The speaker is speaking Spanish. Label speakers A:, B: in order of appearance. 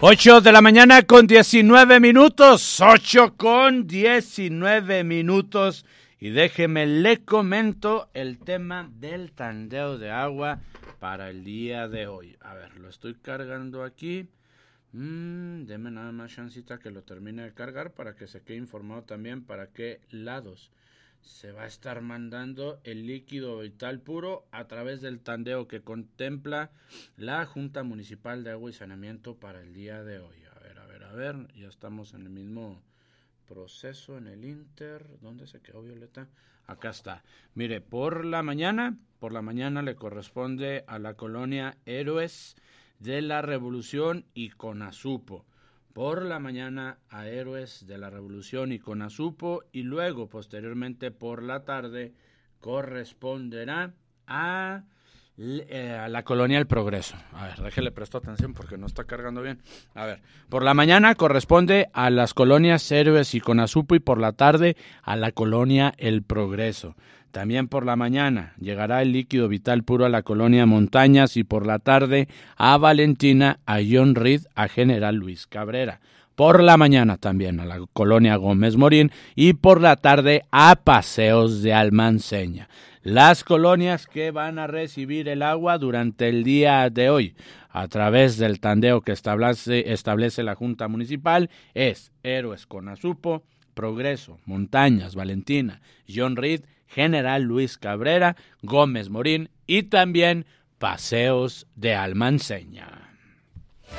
A: 8 de la mañana con 19 minutos, 8 con 19 minutos. Y déjeme le comento el tema del tandeo de agua para el día de hoy. A ver, lo estoy cargando aquí. Deme nada más chancita que lo termine de cargar para que se quede informado también para qué lados se va a estar mandando el líquido vital puro a través del tandeo que contempla la Junta Municipal de Agua y Saneamiento para el día de hoy. A ver, ya estamos en el mismo proceso en el Inter. ¿Dónde se quedó Violeta? Acá está. Mire, por la mañana le corresponde a la colonia Héroes de la Revolución y Conazupo. Por la mañana a Héroes de la Revolución y Conazupo, y luego posteriormente por la tarde corresponderá a la colonia El Progreso. A ver, déjele presto atención porque no está cargando bien. A ver, por la mañana corresponde a las colonias Héroes y Conazupo, y por la tarde a la colonia El Progreso. También por la mañana llegará el líquido vital puro a la colonia Montañas, y por la tarde a Valentina, a John Reed, a General Luis Cabrera. Por la mañana también a la colonia Gómez Morín, y por la tarde a Paseos de Almanseña. Las colonias que van a recibir el agua durante el día de hoy a través del tandeo que establece la Junta Municipal es Héroes, Conazupo, Progreso, Montañas, Valentina, John Reed, General Luis Cabrera, Gómez Morín y también Paseos de Almanseña.